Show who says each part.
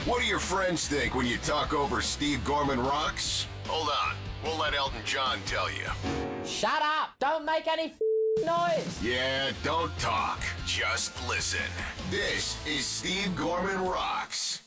Speaker 1: What do your friends think when you talk over Steve Gorman Rocks? Hold on, we'll let Elton John tell you.
Speaker 2: Shut up! Don't make any noise!
Speaker 1: Yeah, don't talk, just listen. This is Steve Gorman Rocks.